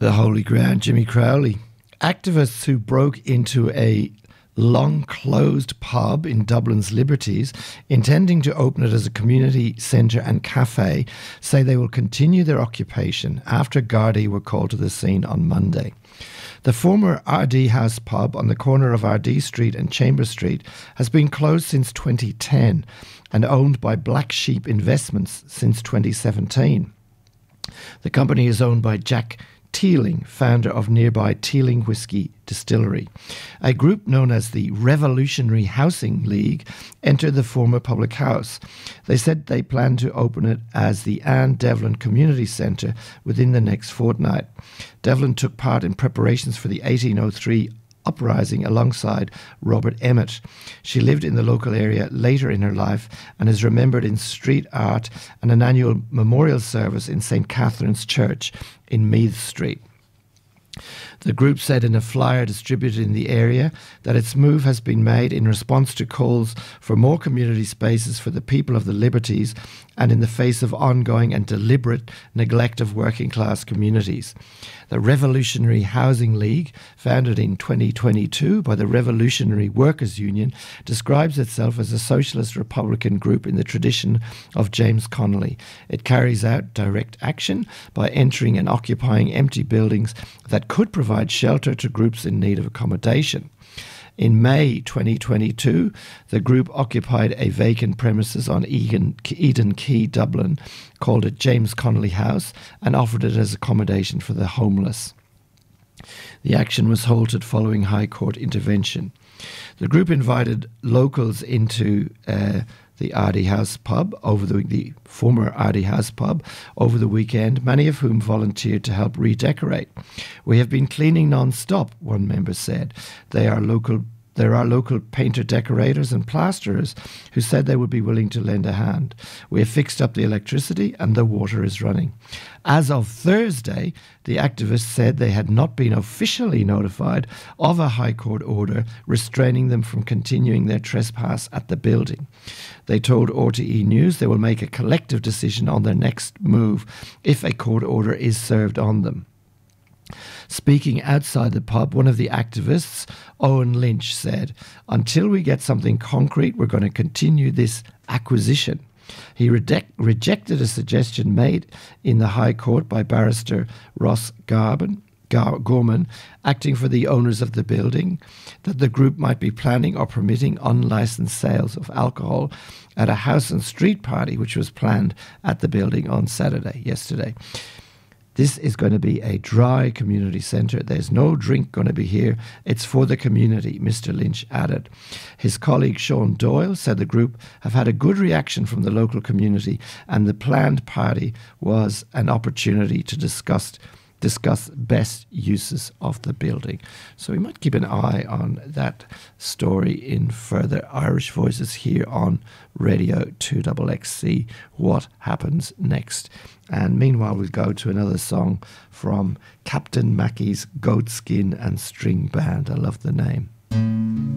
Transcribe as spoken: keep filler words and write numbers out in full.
the holy ground, Jimmy Crowley. Activists who broke into a long-closed pub in Dublin's Liberties, intending to open it as a community centre and cafe, say they will continue their occupation after Gardaí were called to the scene on Monday. The former R D House pub on the corner of R D Street and Chambers Street has been closed since twenty ten and owned by Black Sheep Investments since twenty seventeen. The company is owned by Jack Teeling, founder of nearby Teeling Whisky Distillery. A group known as the Revolutionary Housing League entered the former public house. They said they plan to open it as the Anne Devlin Community Centre within the next fortnight. Devlin took part in preparations for the eighteen oh three uprising alongside Robert Emmet. She lived in the local area later in her life and is remembered in street art and an annual memorial service in Saint Catherine's Church in Meath Street. The group said in a flyer distributed in the area that its move has been made in response to calls for more community spaces for the people of the Liberties and in the face of ongoing and deliberate neglect of working class communities. The Revolutionary Housing League, founded in twenty twenty-two by the Revolutionary Workers' Union, describes itself as a socialist Republican group in the tradition of James Connolly. It carries out direct action by entering and occupying empty buildings that could provide shelter to groups in need of accommodation. In May twenty twenty-two, the group occupied a vacant premises on Eden, Eden Quay, Dublin, called it James Connolly House, and offered it as accommodation for the homeless. The action was halted following High Court intervention. The group invited locals into uh, the R D House pub over the, the former R D House pub over the weekend, many of whom volunteered to help redecorate. We have been cleaning non-stop, one member said. They are local There are local painter decorators and plasterers who said they would be willing to lend a hand. We have fixed up the electricity and the water is running. As of Thursday, the activists said they had not been officially notified of a High Court order restraining them from continuing their trespass at the building. They told R T E News they will make a collective decision on their next move if a court order is served on them. Speaking outside the pub, one of the activists, Owen Lynch, said, "Until we get something concrete, we're going to continue this acquisition." He reject, rejected a suggestion made in the High Court by barrister Ross Garban, Gar- Gorman, acting for the owners of the building, that the group might be planning or permitting unlicensed sales of alcohol at a house and street party which was planned at the building on Saturday, yesterday. This is going to be a dry community centre. There's no drink going to be here. It's for the community, Mister Lynch added. His colleague Sean Doyle said the group have had a good reaction from the local community and the planned party was an opportunity to discuss discuss best uses of the building. So we might keep an eye on that story in further Irish Voices here on Radio two X X C, what happens next. And meanwhile, we'll go to another song from Captain Mackey's Goatskin and String Band. I love the name.